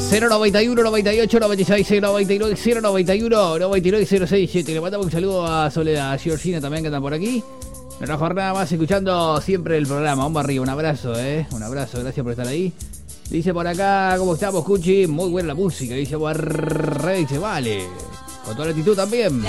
091 98 96 099 091 99 067. Le mandamos un saludo a Soledad, a Georgina también que andan por aquí. Una jornada más escuchando siempre el programa. Vamos arriba, un abrazo, un abrazo, gracias por estar ahí. Dice por acá, ¿cómo estamos, Cuchi? Muy buena la música. Dice, dice, vale. Con toda la actitud también.